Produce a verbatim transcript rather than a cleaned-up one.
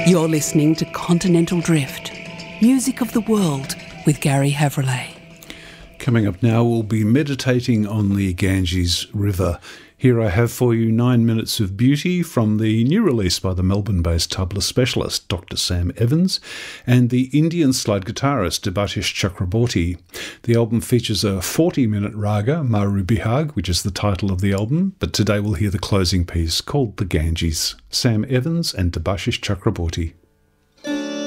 You're listening to Continental Drift, music of the world with Gary Havrillay. Coming up now, we'll be meditating on the Ganges River. Here I have for you Nine Minutes of Beauty from the new release by the Melbourne-based tabla specialist Doctor Sam Evans and the Indian slide guitarist Debashish Chakraborty. The album features a forty-minute raga, Maru Bihag, which is the title of the album, but today we'll hear the closing piece called The Ganges. Sam Evans and Debashish Chakraborty.